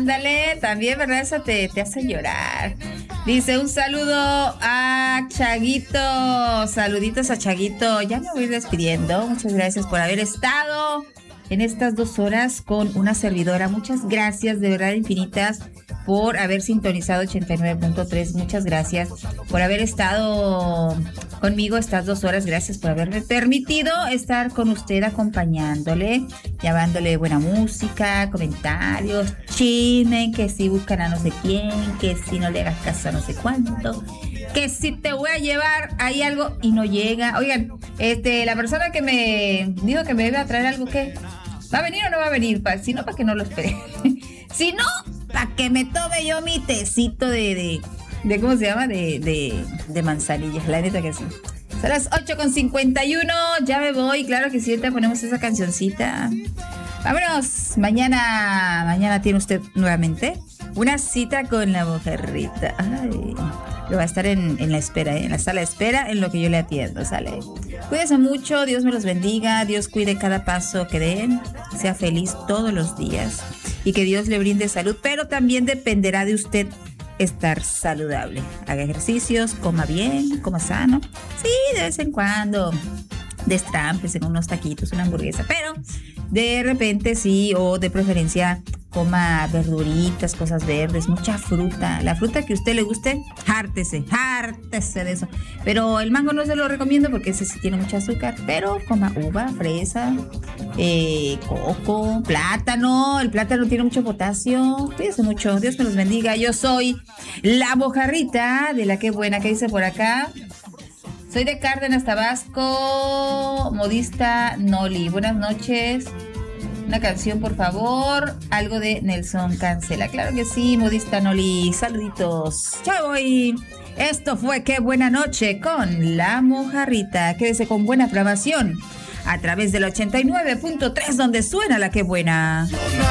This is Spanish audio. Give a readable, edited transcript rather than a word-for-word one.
Ándale, también, ¿verdad? Eso te hace llorar. Dice, un saludo a Chaguito. Saluditos a Chaguito. Ya me voy despidiendo. Muchas gracias por haber estado en estas 2 horas con una servidora. Muchas gracias, de verdad infinitas, por haber sintonizado 89.3. Muchas gracias por haber estado conmigo estas 2 horas. Gracias por haberme permitido estar con usted, acompañándole, llevándole buena música, comentarios, chisme, que si buscan a no sé quién, que si no le hagas caso a no sé cuánto, que si te voy a llevar ahí algo y no llega. Oigan, la persona que me dijo que me iba a traer algo, ¿qué? ¿Va a venir o no va a venir? Si no, para que no lo espere. Si no, para que me tome yo mi tecito de ¿cómo se llama? De manzanillas, la neta que sí. Son las 8:51, ya me voy. Claro que sí, ahorita ponemos esa cancioncita. Vámonos, mañana tiene usted nuevamente una cita con la Mojarrita. Ay, lo va a estar en la espera, en la sala de espera, en lo que yo le atiendo, ¿sale? Cuídense mucho, Dios me los bendiga, Dios cuide cada paso que den, sea feliz todos los días y que Dios le brinde salud, pero también dependerá de usted estar saludable. Haga ejercicios, coma bien, coma sano. Sí, de vez en cuando destrámpese en unos taquitos, una hamburguesa, pero de repente sí, o de preferencia coma verduritas, cosas verdes, mucha fruta. La fruta que a usted le guste, hártese de eso. Pero el mango no se lo recomiendo porque ese sí tiene mucho azúcar, pero coma uva, fresa, coco, plátano. El plátano tiene mucho potasio. Cuídense mucho, Dios me los bendiga. Yo soy la Mojarrita de la Qué Buena, que dice por acá. Soy de Cárdenas, Tabasco, modista Noli. Buenas noches. Una canción, por favor. Algo de Nelson Cancela. Claro que sí, modista Noli. Saluditos. Ya voy. Esto fue Qué Buena Noche con la Mojarrita. Quédese con buena programación a través del 89.3, donde suena la Qué Buena.